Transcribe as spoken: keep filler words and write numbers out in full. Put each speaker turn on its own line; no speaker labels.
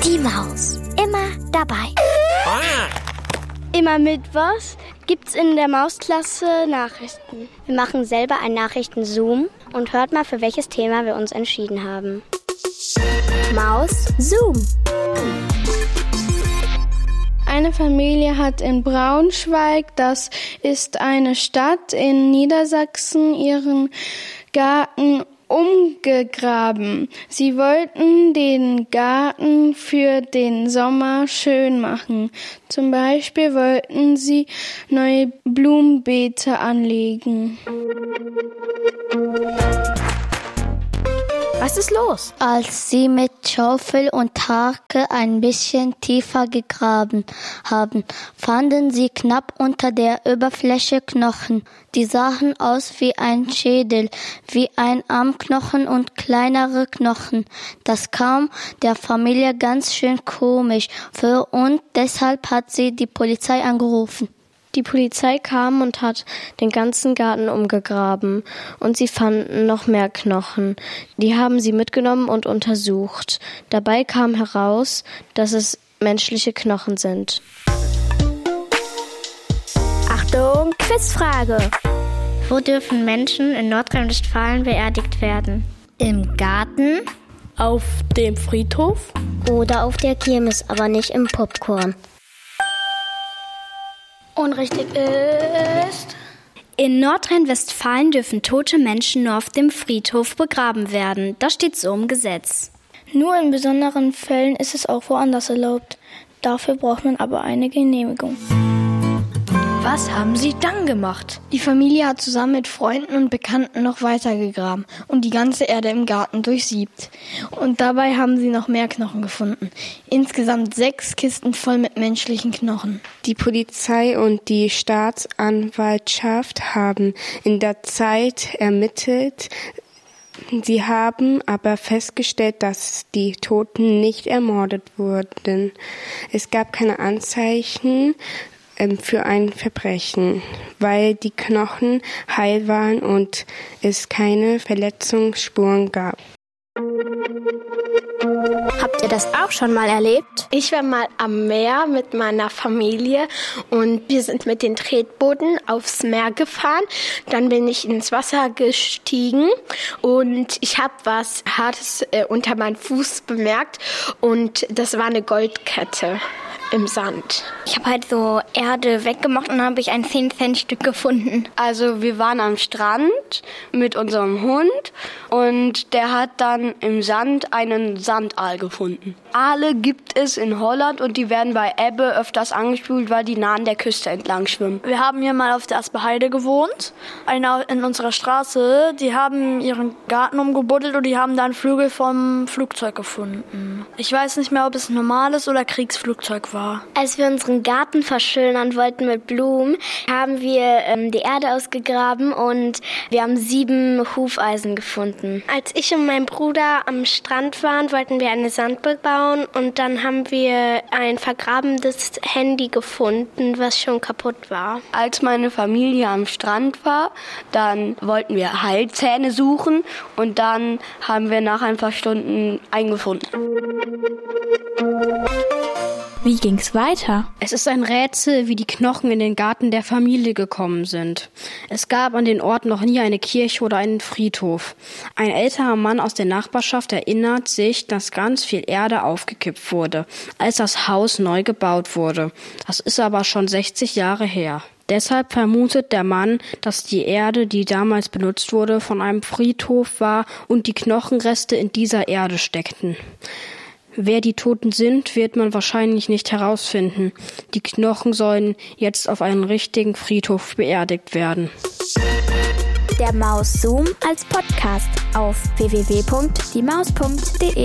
Die Maus. Immer dabei.
Immer mittwochs gibt's in der Mausklasse Nachrichten.
Wir machen selber einen Nachrichten-Zoom und hört mal, für welches Thema wir uns entschieden haben.
Maus Zoom.
Eine Familie hat in Braunschweig, das ist eine Stadt in Niedersachsen, ihren Garten umgegraben. Sie wollten den Garten für den Sommer schön machen. Zum Beispiel wollten sie neue Blumenbeete anlegen.
Was ist los?
Als sie mit Schaufel und Hake ein bisschen tiefer gegraben haben, fanden sie knapp unter der Oberfläche Knochen. Die sahen aus wie ein Schädel, wie ein Armknochen und kleinere Knochen. Das kam der Familie ganz schön komisch vor und deshalb hat sie die Polizei angerufen.
Die Polizei kam und hat den ganzen Garten umgegraben und sie fanden noch mehr Knochen. Die haben sie mitgenommen und untersucht. Dabei kam heraus, dass es menschliche Knochen sind.
Achtung, Quizfrage.
Wo dürfen Menschen in Nordrhein-Westfalen beerdigt werden?
Im Garten?
Auf dem Friedhof?
Oder auf der Kirmes, aber nicht im Popcorn.
Unrichtig ist...
In Nordrhein-Westfalen dürfen tote Menschen nur auf dem Friedhof begraben werden. Das steht so im Gesetz.
Nur in besonderen Fällen ist es auch woanders erlaubt. Dafür braucht man aber eine Genehmigung.
Was haben Sie dann gemacht?
Die Familie hat zusammen mit Freunden und Bekannten noch weiter gegraben und die ganze Erde im Garten durchsiebt. Und dabei haben sie noch mehr Knochen gefunden. Insgesamt sechs Kisten voll mit menschlichen Knochen.
Die Polizei und die Staatsanwaltschaft haben in der Zeit ermittelt. Sie haben aber festgestellt, dass die Toten nicht ermordet wurden. Es gab keine Anzeichen für ein Verbrechen, weil die Knochen heil waren und es keine Verletzungsspuren gab.
Habt ihr das auch schon mal erlebt?
Ich war mal am Meer mit meiner Familie und wir sind mit den Tretbooten aufs Meer gefahren. Dann bin ich ins Wasser gestiegen und ich habe was Hartes äh, unter meinem Fuß bemerkt und das war eine Goldkette im Sand.
Ich habe halt so Erde weggemacht und dann habe ich ein zehn Cent Stück gefunden.
Also wir waren am Strand mit unserem Hund und der hat dann im Sand einen Sandaal gefunden. Aale gibt es in Holland und die werden bei Ebbe öfters angespült, weil die nah an der Küste entlang schwimmen.
Wir haben hier mal auf der Asperheide gewohnt, einer in unserer Straße. Die haben ihren Garten umgebuddelt und die haben da einen Flügel vom Flugzeug gefunden. Ich weiß nicht mehr, ob es ein normales oder Kriegsflugzeug war.
Als wir unseren Garten verschönern wollten mit Blumen, haben wir ähm, die Erde ausgegraben und wir haben sieben Hufeisen gefunden.
Als ich und mein Bruder am Strand waren, wollten wir eine Sandburg bauen und dann haben wir ein vergrabenes Handy gefunden, was schon kaputt war.
Als meine Familie am Strand war, dann wollten wir Heilzähne suchen und dann haben wir nach ein paar Stunden einen gefunden.
Wie ging's weiter?
Es ist ein Rätsel, wie die Knochen in den Garten der Familie gekommen sind. Es gab an den Ort noch nie eine Kirche oder einen Friedhof. Ein älterer Mann aus der Nachbarschaft erinnert sich, dass ganz viel Erde aufgekippt wurde, als das Haus neu gebaut wurde. Das ist aber schon sechzig Jahre her. Deshalb vermutet der Mann, dass die Erde, die damals benutzt wurde, von einem Friedhof war und die Knochenreste in dieser Erde steckten. Wer die Toten sind, wird man wahrscheinlich nicht herausfinden. Die Knochen sollen jetzt auf einen richtigen Friedhof beerdigt werden.
Der Maus Zoom als Podcast auf w w w punkt die maus punkt de.